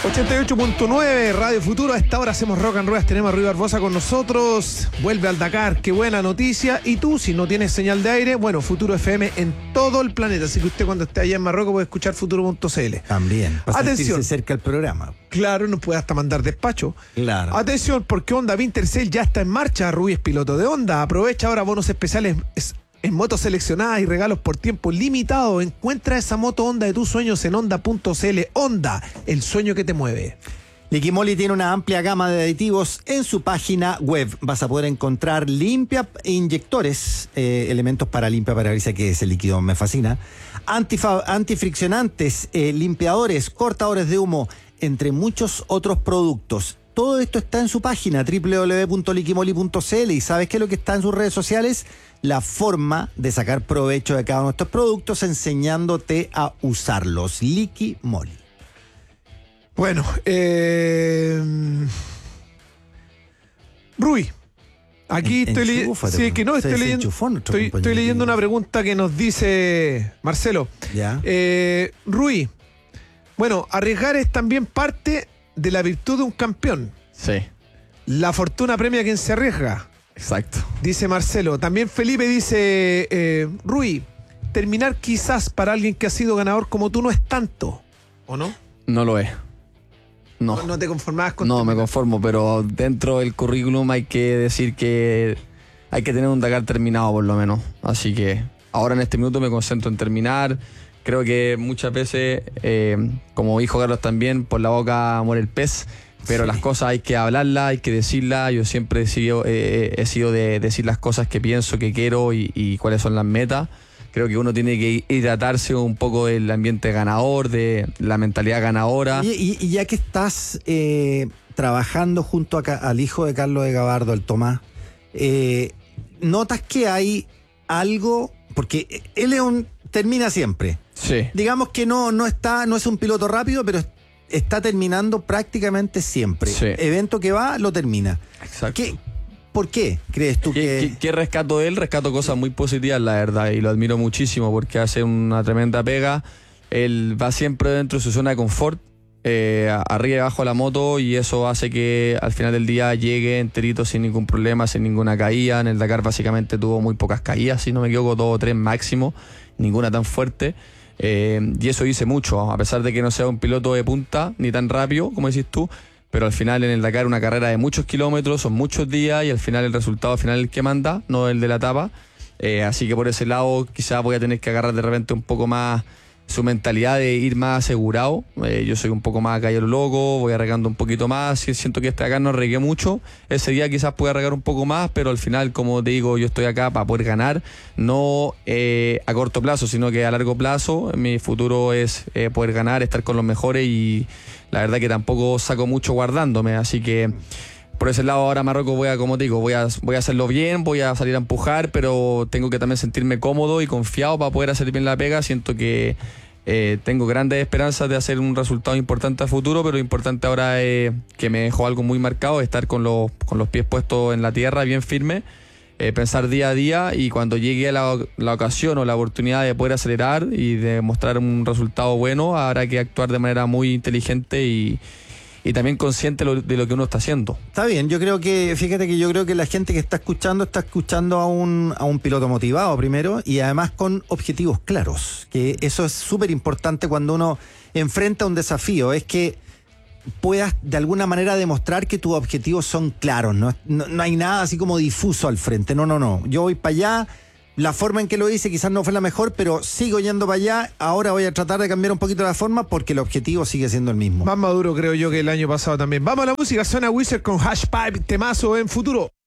88.9 Radio Futuro. A esta hora hacemos rock and roll. Tenemos a Rui Barbosa con nosotros. Vuelve al Dakar, qué buena noticia. Y tú, si no tienes señal de aire, bueno, Futuro FM en todo el planeta. Así que usted cuando esté allá en Marruecos puede escuchar futuro.cl. También, para atención, sentirse cerca del programa. Claro, nos puede hasta mandar despacho. Claro. Atención, porque Honda Winter Sale ya está en marcha. Rui es piloto de Honda. Aprovecha ahora bonos especiales en motos seleccionadas y regalos por tiempo limitado. Encuentra esa moto Honda de tus sueños en Honda.cl. Honda, el sueño que te mueve. Liqui Moly tiene una amplia gama de aditivos en su página web. Vas a poder encontrar limpia inyectores, elementos para limpia parabrisas, que ese líquido me fascina, antifriccionantes, limpiadores, cortadores de humo, entre muchos otros productos. Todo esto está en su página www.liquimoli.cl. ¿Y sabes qué es lo que está en sus redes sociales? La forma de sacar provecho de cada uno de estos productos, enseñándote a usarlos. Liqui Moly. Bueno, Rui, aquí estoy leyendo una pregunta que nos dice Marcelo. ¿Ya? Rui, bueno, arriesgar es también parte de la virtud de un campeón. Sí. La fortuna premia a quien se arriesga. Exacto. Dice Marcelo. También Felipe dice, Rui, terminar quizás para alguien que ha sido ganador como tú no es tanto, ¿o no? No lo es. No te conformabas con... No, me conformo, pero dentro del currículum hay que decir que hay que tener un Dakar terminado por lo menos. Así que ahora en este minuto me concentro en terminar. Creo que muchas veces, como dijo Carlos también, por la boca muere el pez. Pero sí, las cosas hay que hablarlas, hay que decirlas. Yo siempre he sido de decir las cosas que pienso, que quiero y cuáles son las metas. Creo que uno tiene que hidratarse un poco del ambiente ganador, de la mentalidad ganadora. Y ya que estás trabajando junto al hijo de Carlos de Gabardo, el Tomás, ¿notas que hay algo? Porque él termina siempre. Sí. Digamos que no es un piloto rápido, pero está terminando prácticamente siempre. Sí. Evento que va, lo termina. Exacto. ¿Por qué crees tú que...? ¿Qué rescato de él? Rescato cosas muy positivas, la verdad, y lo admiro muchísimo porque hace una tremenda pega. Él va siempre dentro de su zona de confort, arriba y abajo de la moto, y eso hace que al final del día llegue enterito sin ningún problema, sin ninguna caída. En el Dakar básicamente tuvo muy pocas caídas, si no me equivoco, 2 o 3 máximo, ninguna tan fuerte. Y eso dice mucho, a pesar de que no sea un piloto de punta ni tan rápido, como decís tú, pero al final en el Dakar una carrera de muchos kilómetros, son muchos días, y al final el resultado final es el que manda, no el de la etapa. Así que por ese lado quizás voy a tener que agarrar de repente un poco más su mentalidad de ir más asegurado. Yo soy un poco más calle loco, voy arreglando un poquito más. Si siento que este Dakar no arreglé mucho, ese día quizás pueda arreglar un poco más, pero al final, como te digo, yo estoy acá para poder ganar, no a corto plazo, sino que a largo plazo. Mi futuro es poder ganar, estar con los mejores, y la verdad que tampoco saco mucho guardándome, así que por ese lado ahora Marruecos como te digo, voy a hacerlo bien, voy a salir a empujar, pero tengo que también sentirme cómodo y confiado para poder hacer bien la pega. Siento que tengo grandes esperanzas de hacer un resultado importante a futuro, pero lo importante ahora es que me dejó algo muy marcado, estar con los pies puestos en la tierra, bien firme, pensar día a día, y cuando llegue la ocasión o la oportunidad de poder acelerar y de mostrar un resultado bueno, habrá que actuar de manera muy inteligente y también consciente de lo que uno está haciendo. Está bien, yo creo que la gente que está escuchando a un piloto motivado primero, y además con objetivos claros, que eso es súper importante cuando uno enfrenta un desafío, es que puedas de alguna manera demostrar que tus objetivos son claros, no hay nada así como difuso al frente, no, yo voy para allá. La forma en que lo hice quizás no fue la mejor, pero sigo yendo para allá. Ahora voy a tratar de cambiar un poquito la forma porque el objetivo sigue siendo el mismo. Más maduro creo yo que el año pasado también. Vamos a la música, suena Wizard con Hashpipe, temazo en Futuro.